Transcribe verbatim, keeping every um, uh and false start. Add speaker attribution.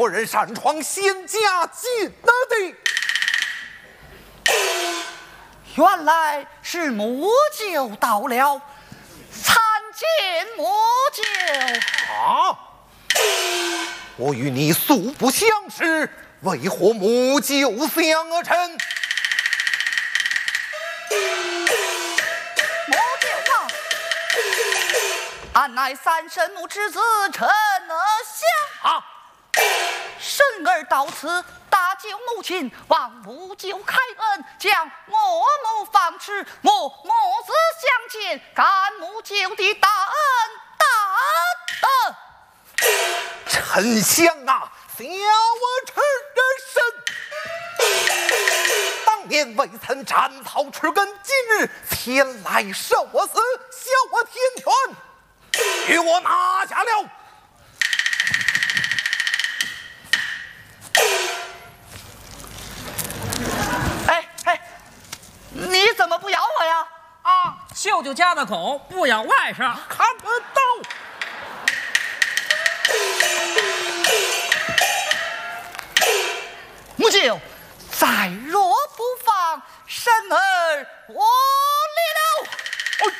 Speaker 1: 何人擅闯仙家进得的？
Speaker 2: 原来是魔酒到了，参见魔酒。
Speaker 1: 啊！我与你素不相识，为何魔酒相而称？
Speaker 2: 魔酒啊，俺乃三圣母之子陈儿香
Speaker 1: 啊！
Speaker 2: 生儿到此，大救母亲，望母舅开恩，将我母放持，我母子相见，感母舅的大恩大恩。
Speaker 1: 沉香啊，小我吃人参，当年未曾斩草除根，今日前来受我死，消我天权，与我拿下了。
Speaker 2: 哎哎，你怎么不咬我呀？
Speaker 3: 啊，舅舅家的狗不咬外甥。